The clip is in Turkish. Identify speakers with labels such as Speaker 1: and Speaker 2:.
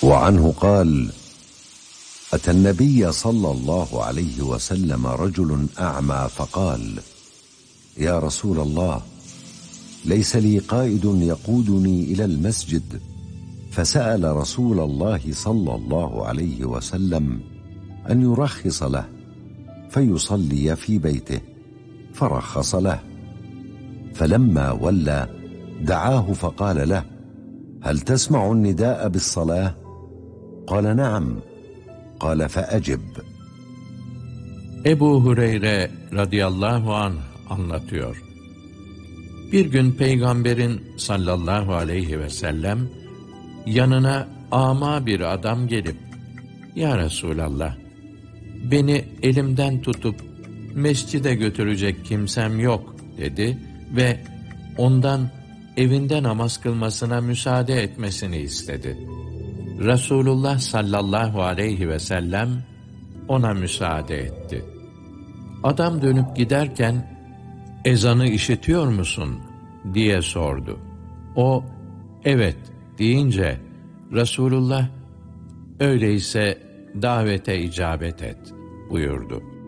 Speaker 1: وعنه قال: أتى النبي صلى الله عليه وسلم رجل أعمى فقال: يا رسول الله، ليس لي قائد يقودني إلى المسجد، فسأل رسول الله صلى الله عليه وسلم أن يرخص له فيصلي في بيته، فرخص له. فلما ولى دعاه فقال له: هل تسمع النداء بالصلاة؟ قال: نعم. قال: فأجب.
Speaker 2: Ebu Hureyre radıyallahu anh anlatıyor. Bir gün Peygamberin sallallahu aleyhi ve sellem yanına ama bir adam gelip, "Ya Resulallah, beni elimden tutup mescide götürecek kimsem yok," dedi ve ondan evinde namaz kılmasına müsaade etmesini istedi. Resulullah sallallahu aleyhi ve sellem ona müsaade etti. Adam dönüp giderken, "Ezanı işitiyor musun?" diye sordu. O, "Evet," deyince Resulullah, "Öyleyse davete icabet et," buyurdu.